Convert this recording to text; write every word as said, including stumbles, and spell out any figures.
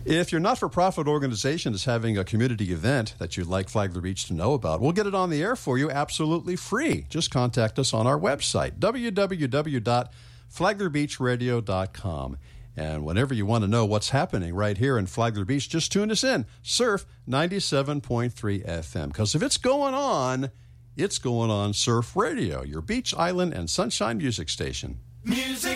If your not-for-profit organization is having a community event that you'd like Flagler Beach to know about, we'll get it on the air for you absolutely free. Just contact us on our website, w w w dot flagler beach radio dot com. And whenever you want to know what's happening right here in Flagler Beach, just tune us in. Surf ninety-seven point three F M. Because if it's going on, it's going on Surf Radio, your beach, island, and sunshine music station. Music.